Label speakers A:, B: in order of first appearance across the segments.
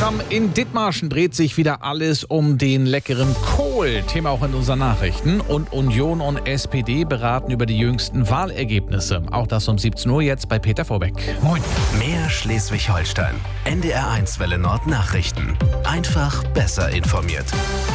A: Programm in Dithmarschen dreht sich wieder alles um den leckeren Kohl. Thema auch in unseren Nachrichten. Und Union und SPD beraten über die jüngsten Wahlergebnisse. Auch das um 17 Uhr jetzt bei Peter Vorbeck. Moin.
B: Mehr Schleswig-Holstein. NDR1 Welle Nord Nachrichten. Einfach besser informiert.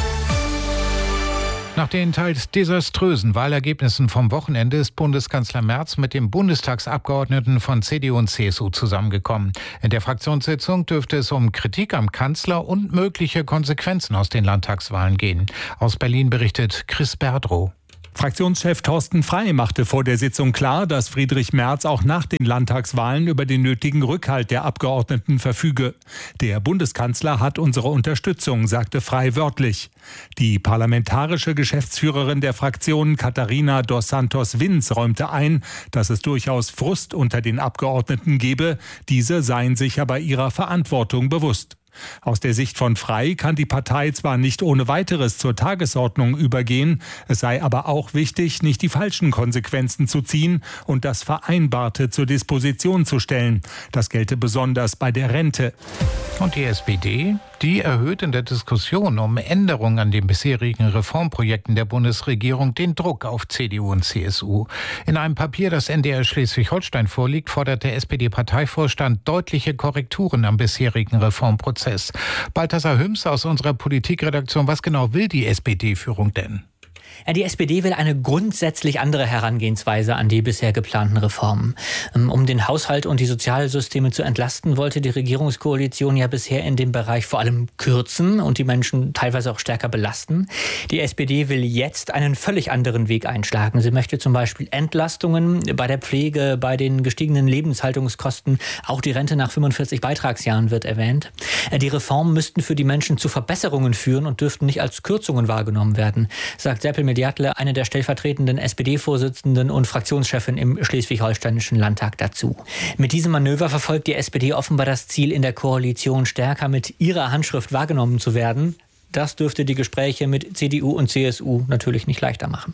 C: Nach den teils desaströsen Wahlergebnissen vom Wochenende ist Bundeskanzler Merz mit dem Bundestagsabgeordneten von CDU und CSU zusammengekommen. In der Fraktionssitzung dürfte es um Kritik am Kanzler und mögliche Konsequenzen aus den Landtagswahlen gehen. Aus Berlin berichtet Chris Berdrow.
D: Fraktionschef Thorsten Frey machte vor der Sitzung klar, dass Friedrich Merz auch nach den Landtagswahlen über den nötigen Rückhalt der Abgeordneten verfüge. Der Bundeskanzler hat unsere Unterstützung, sagte Frey wörtlich. Die parlamentarische Geschäftsführerin der Fraktion Katharina dos Santos-Vins räumte ein, dass es durchaus Frust unter den Abgeordneten gebe. Diese seien sich aber ihrer Verantwortung bewusst. Aus der Sicht von Frey kann die Partei zwar nicht ohne weiteres zur Tagesordnung übergehen, es sei aber auch wichtig, nicht die falschen Konsequenzen zu ziehen und das Vereinbarte zur Disposition zu stellen. Das gelte besonders bei der Rente.
C: Und die SPD? Die erhöht in der Diskussion um Änderungen an den bisherigen Reformprojekten der Bundesregierung den Druck auf CDU und CSU. In einem Papier, das NDR Schleswig-Holstein vorliegt, fordert der SPD-Parteivorstand deutliche Korrekturen am bisherigen Reformprozess. Balthasar Hüms aus unserer Politikredaktion, was genau will die SPD-Führung denn?
E: Ja, die SPD will eine grundsätzlich andere Herangehensweise an die bisher geplanten Reformen. Um den Haushalt und die Sozialsysteme zu entlasten, wollte die Regierungskoalition ja bisher in dem Bereich vor allem kürzen und die Menschen teilweise auch stärker belasten. Die SPD will jetzt einen völlig anderen Weg einschlagen. Sie möchte zum Beispiel Entlastungen bei der Pflege, bei den gestiegenen Lebenshaltungskosten. Auch die Rente nach 45 Beitragsjahren wird erwähnt. Die Reformen müssten für die Menschen zu Verbesserungen führen und dürften nicht als Kürzungen wahrgenommen werden, sagt Seppel Mediatle, eine der stellvertretenden SPD-Vorsitzenden und Fraktionschefin im schleswig-holsteinischen Landtag dazu. Mit diesem Manöver verfolgt die SPD offenbar das Ziel, in der Koalition stärker mit ihrer Handschrift wahrgenommen zu werden. Das dürfte die Gespräche mit CDU und CSU natürlich nicht leichter machen.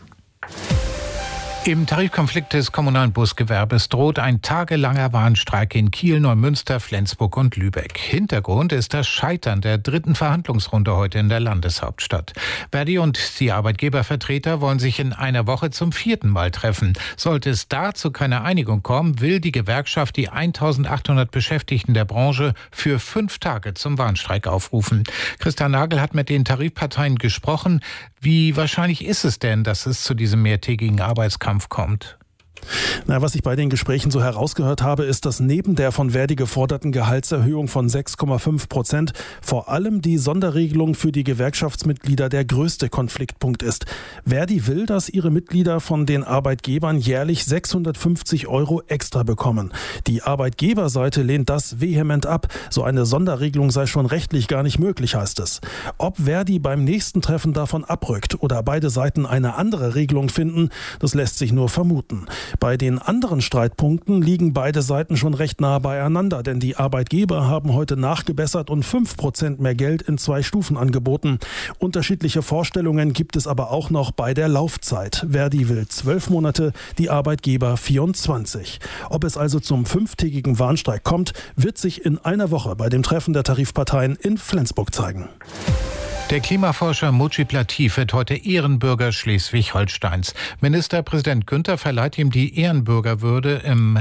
C: Im Tarifkonflikt des kommunalen Busgewerbes droht ein tagelanger Warnstreik in Kiel, Neumünster, Flensburg und Lübeck. Hintergrund ist das Scheitern der dritten Verhandlungsrunde heute in der Landeshauptstadt. Verdi und die Arbeitgebervertreter wollen sich in einer Woche zum 4. Mal treffen. Sollte es da zu keiner Einigung kommen, will die Gewerkschaft die 1800 Beschäftigten der Branche für 5 Tage zum Warnstreik aufrufen. Christian Nagel hat mit den Tarifparteien gesprochen. Wie wahrscheinlich ist es denn, dass es zu diesem mehrtägigen Arbeitskampf kommt?
F: Was ich bei den Gesprächen so herausgehört habe, ist, dass neben der von Verdi geforderten Gehaltserhöhung von 6,5% vor allem die Sonderregelung für die Gewerkschaftsmitglieder der größte Konfliktpunkt ist. Verdi will, dass ihre Mitglieder von den Arbeitgebern jährlich 650 € extra bekommen. Die Arbeitgeberseite lehnt das vehement ab. So eine Sonderregelung sei schon rechtlich gar nicht möglich, heißt es. Ob Verdi beim nächsten Treffen davon abrückt oder beide Seiten eine andere Regelung finden, das lässt sich nur vermuten. Bei den anderen Streitpunkten liegen beide Seiten schon recht nah beieinander, denn die Arbeitgeber haben heute nachgebessert und 5% mehr Geld in 2 Stufen angeboten. Unterschiedliche Vorstellungen gibt es aber auch noch bei der Laufzeit. Verdi will 12 Monate, die Arbeitgeber 24. Ob es also zum 5-tägigen Warnstreik kommt, wird sich in einer Woche bei dem Treffen der Tarifparteien in Flensburg zeigen.
C: Der Klimaforscher Mujib Latif wird heute Ehrenbürger Schleswig-Holsteins. Ministerpräsident Günther verleiht ihm die Ehrenbürgerwürde im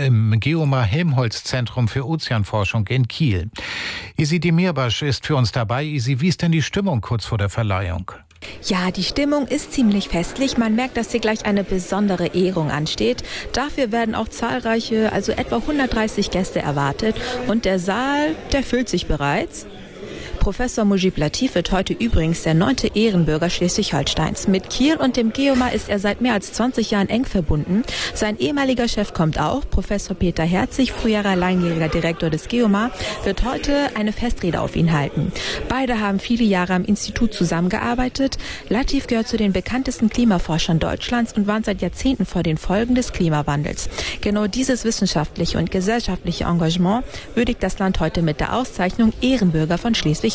C: Geomar-Helmholtz-Zentrum für Ozeanforschung in Kiel. Isi Demirbaş ist für uns dabei. Isi, wie ist denn die Stimmung kurz vor der Verleihung?
G: Ja, die Stimmung ist ziemlich festlich. Man merkt, dass hier gleich eine besondere Ehrung ansteht. Dafür werden auch zahlreiche, also etwa 130 Gäste erwartet. Und der Saal, der füllt sich bereits. Professor Mujib Latif wird heute übrigens der 9. Ehrenbürger Schleswig-Holsteins. Mit Kiel und dem Geomar ist er seit mehr als 20 Jahren eng verbunden. Sein ehemaliger Chef kommt auch. Professor Peter Herzig, früherer langjähriger Direktor des Geomar, wird heute eine Festrede auf ihn halten. Beide haben viele Jahre am Institut zusammengearbeitet. Latif gehört zu den bekanntesten Klimaforschern Deutschlands und warnt seit Jahrzehnten vor den Folgen des Klimawandels. Genau dieses wissenschaftliche und gesellschaftliche Engagement würdigt das Land heute mit der Auszeichnung Ehrenbürger von Schleswig-Holstein.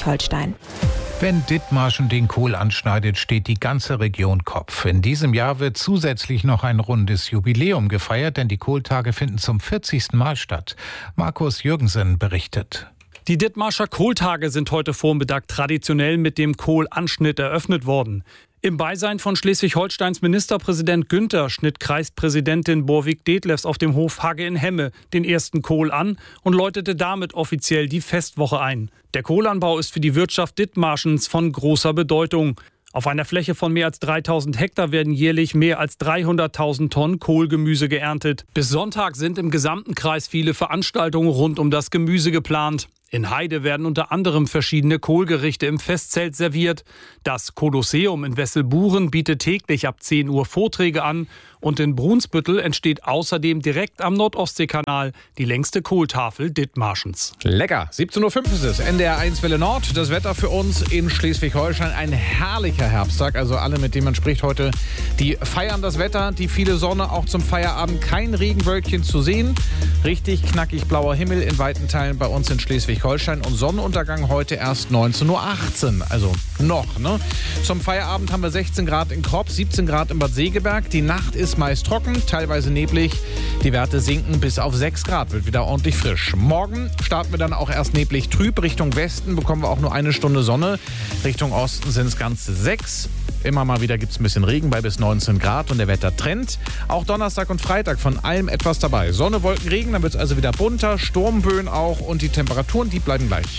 C: Wenn Dithmarschen den Kohl anschneidet, steht die ganze Region Kopf. In diesem Jahr wird zusätzlich noch ein rundes Jubiläum gefeiert, denn die Kohltage finden zum 40. Mal statt. Markus Jürgensen berichtet.
H: Die Dithmarscher Kohltage sind heute Vormittag traditionell mit dem Kohlanschnitt eröffnet worden. Im Beisein von Schleswig-Holsteins Ministerpräsident Günther schnitt Kreispräsidentin Borvik-Detlefs auf dem Hof Hagge in Hemme den ersten Kohl an und läutete damit offiziell die Festwoche ein. Der Kohlanbau ist für die Wirtschaft Dithmarschens von großer Bedeutung. Auf einer Fläche von mehr als 3000 Hektar werden jährlich mehr als 300.000 Tonnen Kohlgemüse geerntet. Bis Sonntag sind im gesamten Kreis viele Veranstaltungen rund um das Gemüse geplant. In Heide werden unter anderem verschiedene Kohlgerichte im Festzelt serviert. Das Kolosseum in Wesselburen bietet täglich ab 10 Uhr Vorträge an. Und in Brunsbüttel entsteht außerdem direkt am Nordostseekanal die längste Kohltafel Dithmarschens.
A: Lecker. 17.05 Uhr ist es. NDR 1 Welle Nord. Das Wetter für uns in Schleswig-Holstein. Ein herrlicher Herbsttag. Also alle, mit denen man spricht heute, die feiern das Wetter. Die viele Sonne, auch zum Feierabend. Kein Regenwölkchen zu sehen. Richtig knackig blauer Himmel in weiten Teilen bei uns in Schleswig-Holstein. Und Sonnenuntergang heute erst 19.18 Uhr. Also noch, ne? Zum Feierabend haben wir 16 Grad in Kropp, 17 Grad in Bad Segeberg. Die Nacht ist meist trocken, teilweise neblig. Die Werte sinken bis auf 6 Grad, wird wieder ordentlich frisch. Morgen starten wir dann auch erst neblig trüb. Richtung Westen bekommen wir auch nur eine Stunde Sonne. Richtung Osten sind es ganze 6. Immer mal wieder gibt es ein bisschen Regen bei bis 19 Grad und der Wettertrend. Auch Donnerstag und Freitag von allem etwas dabei. Sonne, Wolken, Regen, dann wird es also wieder bunter, Sturmböen auch und die Temperaturen, die bleiben gleich.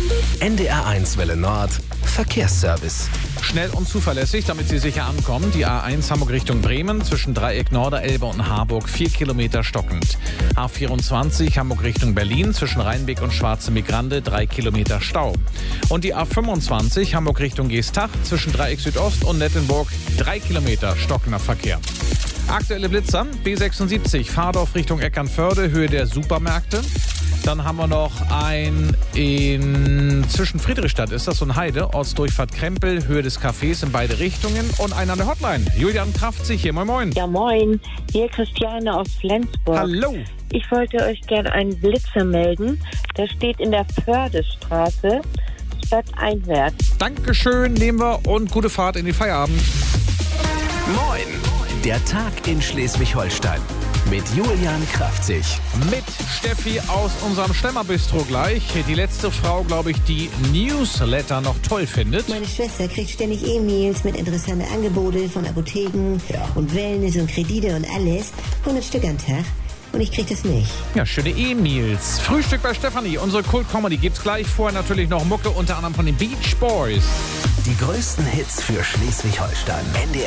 B: NDR 1 Welle Nord, Verkehrsservice.
A: Schnell und zuverlässig, damit Sie sicher ankommen. Die A1 Hamburg Richtung Bremen zwischen Dreieck Norderelbe und Harburg 4 Kilometer stockend. A24 Hamburg Richtung Berlin zwischen Rheinbeck und Schwarze Migrande 3 Kilometer Stau. Und die A25 Hamburg Richtung Geestach zwischen Dreieck Südost und Nettenburg 3 Kilometer stockender Verkehr. Aktuelle Blitzer, B76 Fahrdorf Richtung Eckernförde, Höhe der Supermärkte. Dann haben wir noch ein zwischen Friedrichstadt, ist das so ein Heide, Ortsdurchfahrt Krempel, Höhe des Cafés in beide Richtungen und einer an der Hotline. Julian Kraftzig hier, moin moin.
I: Ja moin, hier Christiane aus Flensburg.
A: Hallo.
I: Ich wollte euch gerne einen Blitzer melden. Der steht in der Fördestraße, stadteinwärts.
A: Dankeschön, nehmen wir und gute Fahrt in den Feierabend.
B: Moin, der Tag in Schleswig-Holstein. Mit Julian Kraftzig.
A: Mit Steffi aus unserem Stemmerbistro gleich. Die letzte Frau, glaube ich, die Newsletter noch toll findet.
J: Meine Schwester kriegt ständig E-Mails mit interessanten Angeboten von Apotheken und Wellness und Kredite und alles. 100 Stück am Tag. Und ich krieg das nicht.
A: Ja, schöne E-Mails. Frühstück bei Stefanie. Unsere Kult-Comedy gibt's gleich. Vorher natürlich noch Mucke, unter anderem von den Beach Boys.
B: Die größten Hits für Schleswig-Holstein. NDR